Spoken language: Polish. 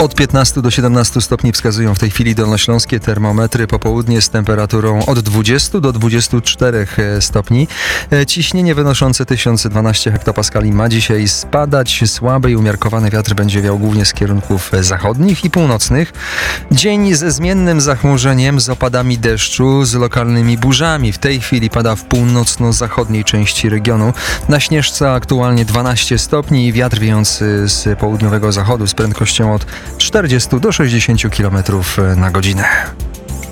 Od 15 do 17 stopni wskazują w tej chwili dolnośląskie termometry. Popołudnie z temperaturą od 20 do 24 stopni. Ciśnienie wynoszące 1012 hektopaskali ma dzisiaj spadać. Słaby i umiarkowany wiatr będzie wiał głównie z kierunków zachodnich i północnych. Dzień ze zmiennym zachmurzeniem, z opadami deszczu, z lokalnymi burzami. W tej chwili pada w północno-zachodniej części regionu. Na Śnieżce aktualnie 12 stopni i wiatr wiejący z południowego zachodu z prędkością od 40 do 60 km na godzinę.